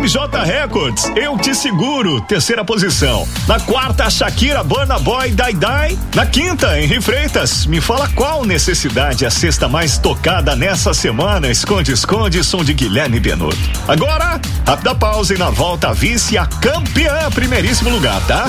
MJ Records, Eu Te Seguro, terceira posição. Na quarta, Shakira, Burna Boy, Die Die. Na quinta, Henry Freitas, Me Fala Qual Necessidade, a sexta mais tocada nessa semana. Esconde, Esconde, som de Guilherme Benuto. Agora, rápida pausa e na volta a vice, a campeã, primeiríssimo lugar, tá?